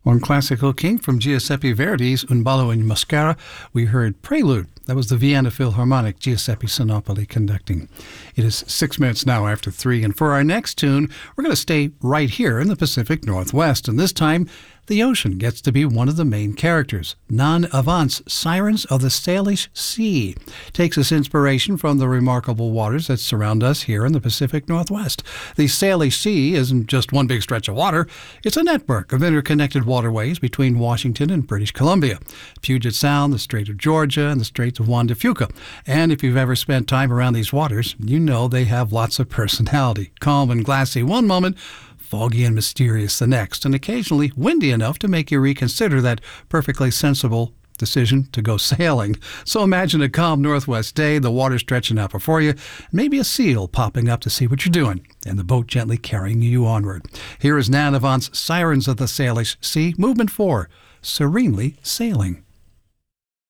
On Classical King from Giuseppe Verdi's Un ballo in mascara, we heard Prelude. That was the Vienna Philharmonic, Giuseppe Sinopoli conducting. It is 6 minutes now after 3, and for our next tune, we're going to stay right here in the Pacific Northwest, and this time, the ocean gets to be one of the main characters. Nan Avant's Sirens of the Salish Sea takes its inspiration from the remarkable waters that surround us here in the Pacific Northwest. The Salish Sea isn't just one big stretch of water. It's a network of interconnected waterways between Washington and British Columbia, Puget Sound, the Strait of Georgia, and the Straits of Juan de Fuca. And if you've ever spent time around these waters, you know they have lots of personality. Calm and glassy one moment, foggy and mysterious the next, and occasionally windy enough to make you reconsider that perfectly sensible decision to go sailing. So imagine a calm northwest day, the water stretching out before you, maybe a seal popping up to see what you're doing, and the boat gently carrying you onward. Here is Nan Avant's Sirens of the Salish Sea, Movement 4, Serenely Sailing.